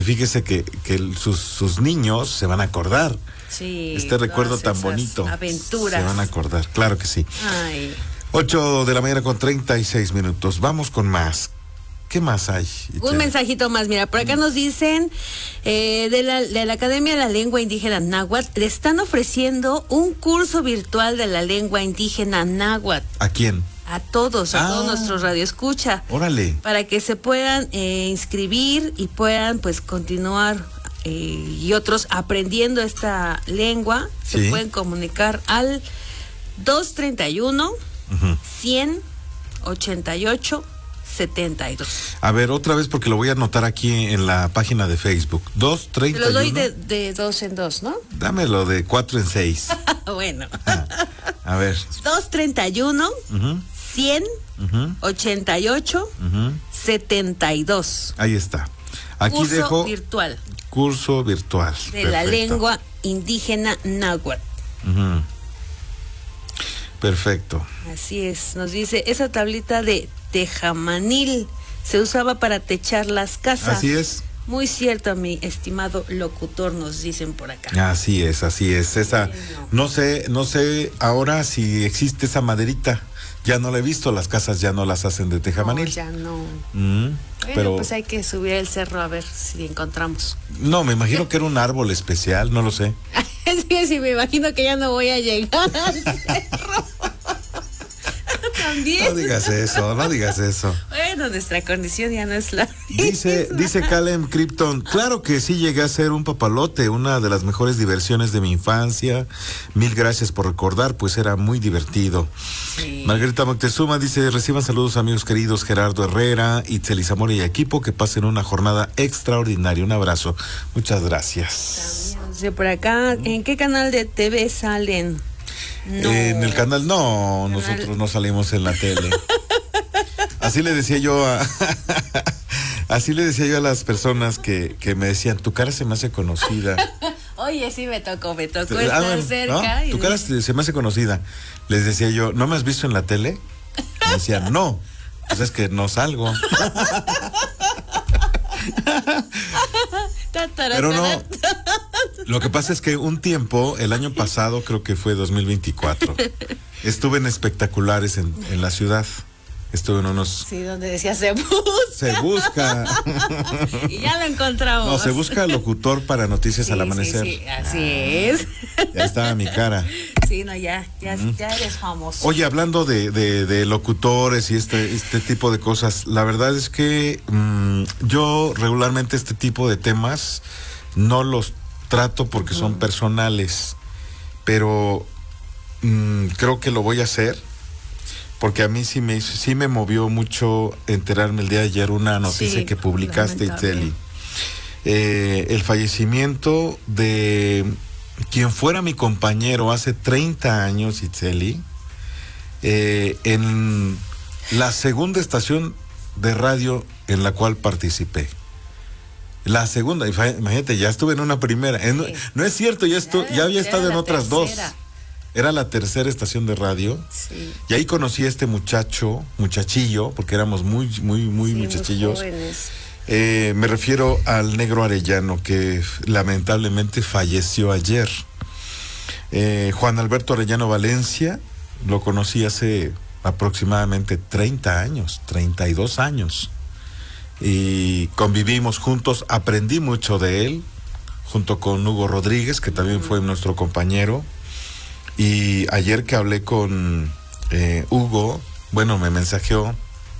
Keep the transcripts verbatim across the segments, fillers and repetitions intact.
Fíjese que, que el- sus, sus niños se van a acordar. Sí, Este recuerdo todas tan esas bonito. aventuras. Se van a acordar, claro que sí. Ay. Ocho de la mañana con treinta y seis minutos. Vamos con más. ¿Qué más hay? Un mensajito más, mira, por acá nos dicen eh, de, la, de la Academia de la Lengua Indígena Náhuatl, le están ofreciendo un curso virtual de la lengua indígena náhuatl. ¿A quién? A todos, a Ah. todos nuestros radioescucha, Órale. para que se puedan eh, inscribir y puedan pues continuar eh, y otros aprendiendo esta lengua. Se Sí. pueden comunicar al dos treinta y uno, Ujú. cien, ochenta y ocho, setenta y dos. A ver, otra vez porque lo voy a anotar aquí en la página de Facebook. dos Te treinta y uno. lo doy de, de dos en dos, ¿no? Dámelo de cuatro en seis. Bueno. A ver. dos treinta y uno, Ujú, cien, ujú, ochenta y ocho, ujú. setenta y dos. Ahí está. Aquí Curso dejo virtual curso virtual. de la Perfecto. lengua indígena náhuatl. Ujú. Perfecto. Así es, nos dice, esa tablita de tejamanil se usaba para techar las casas. Así es. Muy cierto, mi estimado locutor, nos dicen por acá. Así es, así es. Esa, Bueno. no sé, no sé ahora si existe esa maderita. Ya no la he visto, las casas ya no las hacen de No, tejamanil. ya no. Mm, Bueno, pero pues hay que subir el cerro a ver si encontramos. no, me imagino que era un árbol especial, no lo sé. Es que sí, me imagino que ya no voy a llegar al cerro. También. No digas eso, no digas eso. Bueno, nuestra condición ya no es la Dice, misma. dice Calem Krypton, claro que sí llegué a ser un papalote, una de las mejores diversiones de mi infancia. Mil gracias por recordar, pues era muy divertido. Sí. Margarita Moctezuma dice, reciban saludos amigos queridos Gerardo Herrera, Itzel Zamora y equipo, que pasen una jornada extraordinaria. Un abrazo. Muchas gracias. También, dice por acá, ¿en qué canal de T V salen? No. En el canal, no, Canal- nosotros no salimos en la tele. Así le decía yo a... Así le decía yo a las personas que, que me decían, tu cara se me hace conocida. Oye, sí me tocó, me tocó Ah, estar bueno, cerca. ¿no? y Tu cara dije, se, se me hace conocida. Les decía yo, ¿no me has visto en la tele? Me decían, no. Pues es que no salgo. ta, tara, Pero no. tara. Lo que pasa es que un tiempo, el año pasado, creo que fue dos mil veinticuatro, estuve en espectaculares en, en la ciudad. Estuve en unos... Sí, donde decía se busca. Se busca. Y ya lo encontramos. No, se busca locutor para Noticias Sí, al sí, Amanecer. sí, así es. Ya estaba mi cara. Sí, no, ya, ya, ya eres famoso. Oye, hablando de, de, de locutores y este, este tipo de cosas, la verdad es que mmm, yo regularmente este tipo de temas no los trato porque son personales, pero mmm, creo que lo voy a hacer porque a mí sí me hizo- sí me movió mucho enterarme el día de ayer una noticia Sí, que publicaste, lamentable. Iteli. Eh, el fallecimiento de quien fuera mi compañero hace treinta años, Itzeli, eh, en la segunda estación de radio en la cual participé. La segunda, ifa- imagínate, ya estuve en una primera. En- Sí. no es cierto, ya, estu- Ya, ya había ya estado era en la otras tercera. dos. Era la tercera estación de radio. Sí. Y ahí conocí a este muchacho, muchachillo, porque éramos muy, muy, muy Sí, muchachillos. jóvenes. Eh, me refiero al Negro Arellano, que lamentablemente falleció ayer. Eh, Juan Alberto Arellano Valencia, lo conocí hace aproximadamente treinta años, treinta y dos años. Y convivimos juntos, aprendí mucho de él, junto con Hugo Rodríguez, que también fue nuestro compañero. Y ayer que hablé con eh, Hugo, bueno, me mensajeó.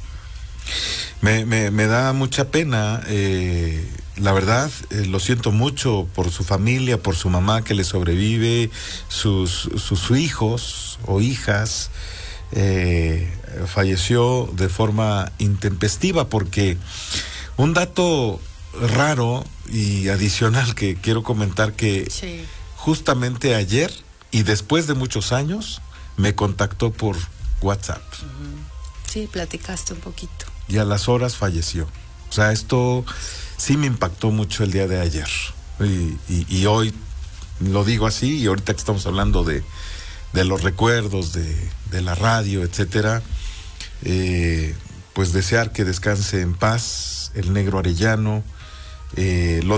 Me, me, me da mucha pena, eh, la verdad, eh, lo siento mucho por su familia, por su mamá que le sobrevive, sus, sus hijos o hijas. Eh, falleció de forma intempestiva porque un dato raro y adicional que quiero comentar que Sí. justamente ayer y después de muchos años me contactó por WhatsApp. Sí, platicaste un poquito. Y a las horas falleció. O sea, esto sí me impactó mucho el día de ayer. Y, y, y hoy lo digo así, y ahorita que estamos hablando de, de los recuerdos, de, de la radio, etcétera, eh, pues desear que descanse en paz el Negro Arellano. Eh, lo